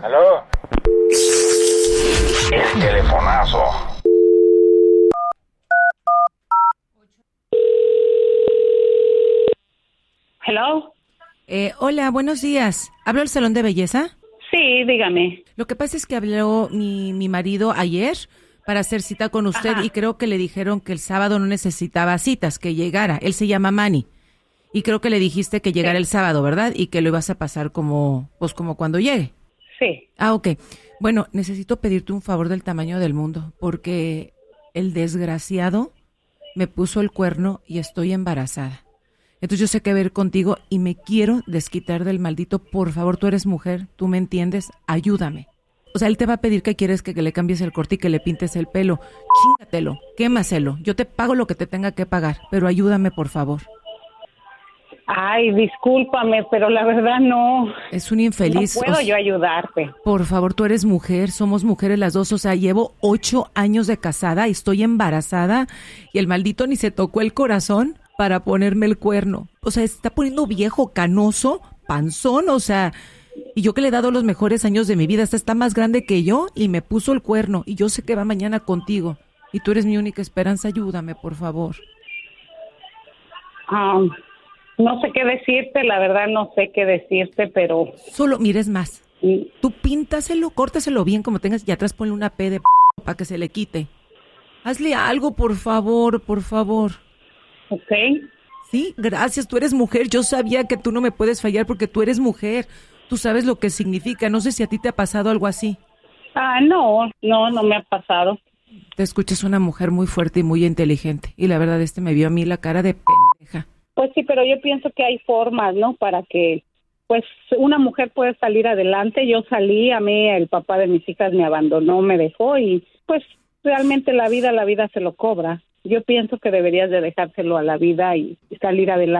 ¿Aló? El telefonazo. Hello. Hola, buenos días. ¿Hablo al salón de belleza? Sí, dígame. Lo que pasa es que habló mi marido ayer para hacer cita con usted. Ajá. Y creo que le dijeron que el sábado no necesitaba citas, que llegara. Él se llama Manny. Y creo que le dijiste que llegara el sábado, ¿verdad? Y que lo ibas a pasar como cuando llegue. Sí. Ah, ok. Bueno, necesito pedirte un favor del tamaño del mundo, porque el desgraciado me puso el cuerno y estoy embarazada. Entonces yo sé que ver contigo y me quiero desquitar del maldito. Por favor, tú eres mujer, tú me entiendes, ayúdame. O sea, él te va a pedir que quieres que le cambies el corte y que le pintes el pelo. Chingatelo, quémaselo. Yo te pago lo que te tenga que pagar, pero ayúdame, por favor. Ay, discúlpame, pero la verdad no. Es un infeliz. No puedo yo ayudarte. Por favor, tú eres mujer, somos mujeres las dos. O sea, llevo 8 años de casada, estoy embarazada y el maldito ni se tocó el corazón para ponerme el cuerno. O sea, se está poniendo viejo, canoso, panzón, o sea, y yo que le he dado los mejores años de mi vida, esta está más grande que yo y me puso el cuerno y yo sé que va mañana contigo y tú eres mi única esperanza, ayúdame, por favor. No sé qué decirte, la verdad no sé qué decirte, pero... Solo, mires más, tú píntaselo, córtaselo bien como tengas y atrás ponle una P de para que se le quite. Hazle algo, por favor, por favor. Ok. Sí, gracias, tú eres mujer, yo sabía que tú no me puedes fallar porque tú eres mujer, tú sabes lo que significa, no sé si a ti te ha pasado algo así. No me ha pasado. Te escuchas una mujer muy fuerte y muy inteligente y la verdad me vio a mí la cara de pendeja. Pues sí, pero yo pienso que hay formas, ¿no? Para que, pues, una mujer pueda salir adelante. Yo salí, a mí el papá de mis hijas me abandonó, me dejó y, pues, realmente la vida se lo cobra. Yo pienso que deberías de dejárselo a la vida y salir adelante.